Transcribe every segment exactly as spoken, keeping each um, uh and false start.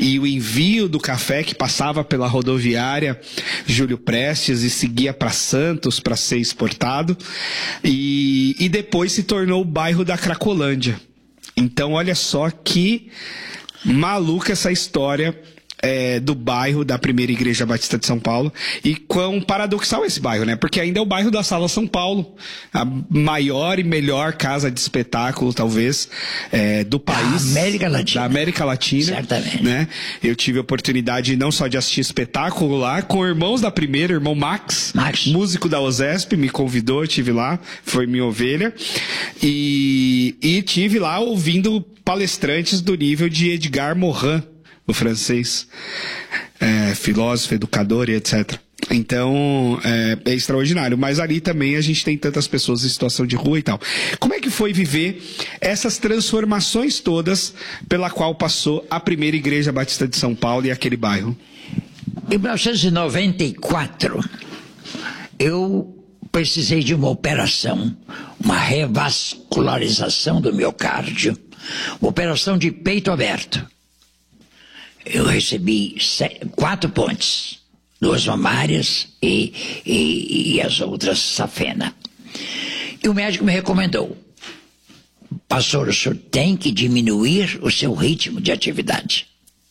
e o envio do café que passava pela rodoviária Júlio Prestes e seguia para Santos para ser exportado, e, e depois se tornou o bairro da Cracolândia. Então olha só que maluca essa história é, do bairro da primeira Igreja Batista de São Paulo, e quão paradoxal esse bairro, né? Porque ainda é o bairro da Sala São Paulo, a maior e melhor casa de espetáculo, talvez, é, do país. Da América Latina. Da América Latina. Certamente. Né? Eu tive a oportunidade não só de assistir espetáculo lá, com irmãos da primeira, irmão Max, Max. músico da OSESP, me convidou, eu tive lá, foi minha ovelha, e, e tive lá ouvindo palestrantes do nível de Edgar Morin, o francês, é, filósofo, educador e etcétera. Então, é, é extraordinário. Mas ali também a gente tem tantas pessoas em situação de rua e tal. Como é que foi viver essas transformações todas pela qual passou a primeira Igreja Batista de São Paulo e aquele bairro? Em mil novecentos e noventa e quatro, eu precisei de uma operação, uma revascularização do miocárdio, uma operação de peito aberto. Eu recebi sete, quatro pontes, duas mamárias e, e, e as outras safena. E o médico me recomendou: pastor, o senhor tem que diminuir o seu ritmo de atividade.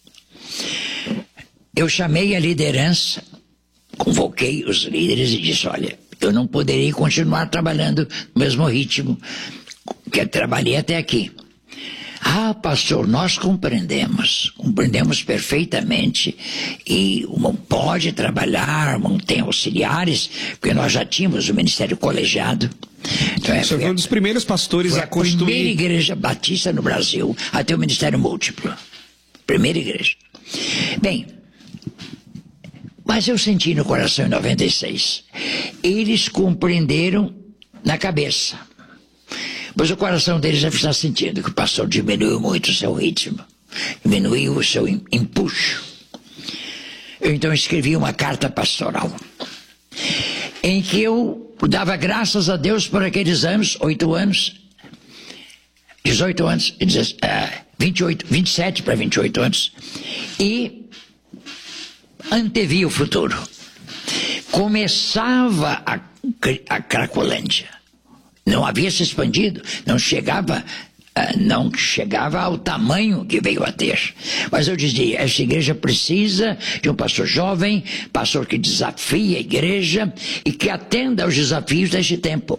Eu chamei a liderança, convoquei os líderes e disse: olha, eu não poderei continuar trabalhando no mesmo ritmo que eu trabalhei até aqui. Ah, pastor, nós compreendemos, compreendemos perfeitamente, e não pode trabalhar, não tem auxiliares, porque nós já tínhamos o ministério colegiado. Então, o senhor foi um dos primeiros pastores foi a construir... a primeira igreja batista no Brasil a ter o ministério múltiplo. Primeira igreja. Bem, mas eu senti no coração em noventa e seis, eles compreenderam na cabeça. Mas o coração deles já está sentindo que o pastor diminuiu muito o seu ritmo, diminuiu o seu empuxo. Eu então escrevi uma carta pastoral, em que eu dava graças a Deus por aqueles anos, oito anos, dezoito anos, vinte e oito, vinte e sete para vinte e oito anos, e antevia o futuro. Começava a, a Cracolândia. Não havia se expandido, não chegava, uh, não chegava ao tamanho que veio a ter. Mas eu dizia, essa igreja precisa de um pastor jovem, pastor que desafie a igreja e que atenda aos desafios deste tempo.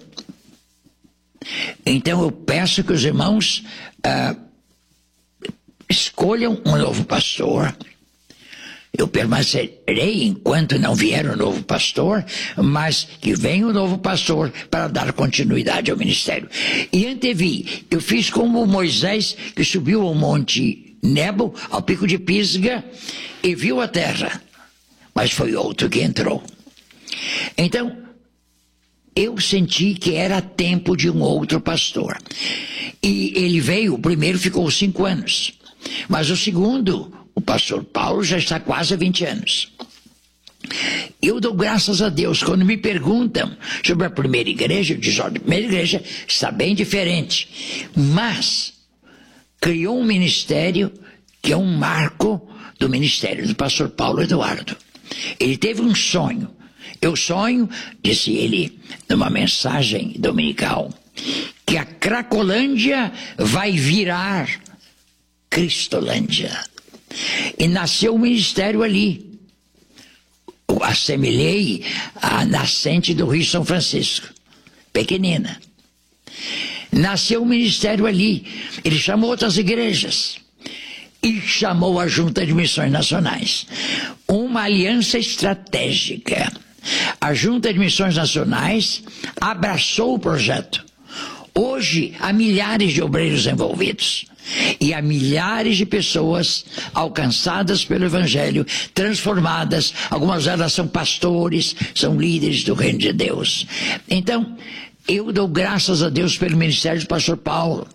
Então eu peço que os irmãos uh, escolham um novo pastor. Eu permanecerei enquanto não vier o novo pastor, mas que venha o novo pastor para dar continuidade ao ministério. E antevi, eu fiz como Moisés, que subiu ao monte Nebo, ao pico de Pisga, e viu a terra, mas foi outro que entrou. Então, eu senti que era tempo de um outro pastor. E ele veio, o primeiro ficou cinco anos, mas o segundo... O pastor Paulo já está quase há vinte anos. Eu dou graças a Deus. Quando me perguntam sobre a primeira igreja, eu digo, olha, a primeira igreja está bem diferente. Mas criou um ministério que é um marco do ministério do pastor Paulo Eduardo. Ele teve um sonho. Eu sonho, disse ele numa mensagem dominical, que a Cracolândia vai virar Cristolândia. E nasceu o ministério ali. Eu assemelhei a nascente do Rio São Francisco, pequenina. Nasceu o ministério ali. Ele chamou outras igrejas e chamou a Junta de Missões Nacionais. Uma aliança estratégica. A Junta de Missões Nacionais abraçou o projeto. Hoje há milhares de obreiros envolvidos. E há milhares de pessoas alcançadas pelo Evangelho, transformadas. Algumas delas são pastores, são líderes do reino de Deus. Então, eu dou graças a Deus pelo ministério do pastor Paulo.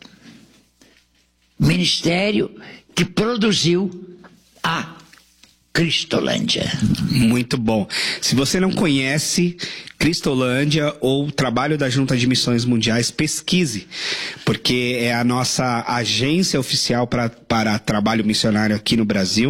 Ministério que produziu a Cristolândia. Muito bom. Se você não conhece Cristolândia ou o trabalho da Junta de Missões Mundiais, pesquise, porque é a nossa agência oficial pra, para trabalho missionário aqui no Brasil.